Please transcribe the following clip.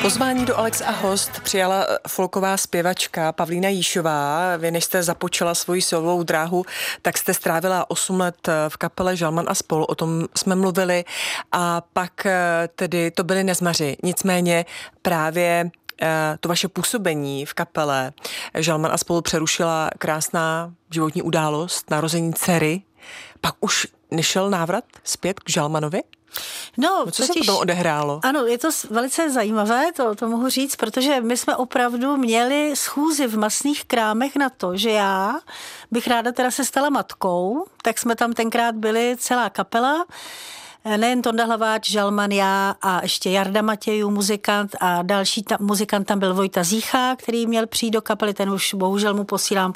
Pozvání do Alex a host přijala folková zpěvačka Pavlína Jíšová. Vy, než jste započala svoji solovou dráhu, tak jste strávila 8 let v kapele Žalman a spol. O tom jsme mluvili. A pak tedy to byli Nezmaři. Nicméně právě to vaše působení v kapele Žalman a spol přerušila krásná životní událost, narození dcery. Pak už nešel návrat zpět k Žalmanovi? No, co se potom odehrálo? Ano, je to velice zajímavé, to mohu říct, protože my jsme opravdu měli schůzi v masných krámech na to, že já bych ráda teda se stala matkou, tak jsme tam tenkrát byli celá kapela, nejen Tonda Hlaváč, Žalman, já a ještě Jarda Matějů, muzikant, a další muzikant tam byl Vojta Zícha, který měl přijít do kapely, ten už bohužel mu posílám